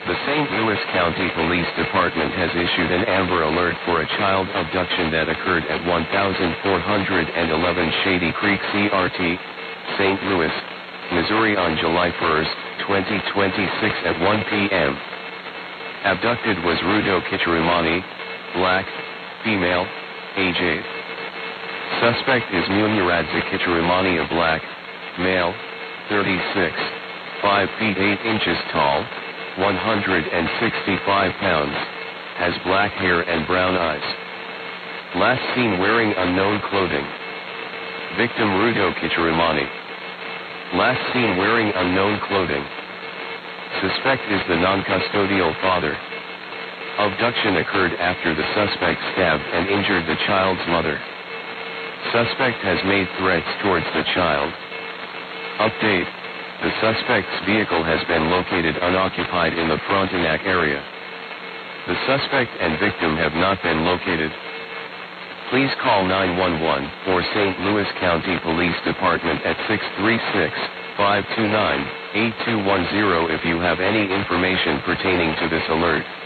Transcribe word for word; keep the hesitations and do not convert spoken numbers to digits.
The Saint Louis County Police Department has issued an Amber Alert for a child abduction that occurred at one thousand four hundred eleven Shady Creek C R T, Saint Louis, Missouri on July first, twenty twenty-six at one p m Abducted was Rudo Kichirimani, black, female, age eight. Suspect is Munyaradza Kichirimani, a black, male, thirty-six, five feet eight inches tall, one hundred sixty-five pounds, has black hair and brown eyes. Last seen wearing unknown clothing. Victim Rudo Kichirimani. Last seen wearing unknown clothing. Suspect is the non-custodial father. Abduction occurred after the suspect stabbed and injured the child's mother. Suspect has made threats towards the child. Update: the suspect's vehicle has been located unoccupied in the Frontenac area. The suspect and victim have not been located. Please call nine one one or Saint Louis County Police Department at six three six, five two nine, eight two one zero if you have any information pertaining to this alert.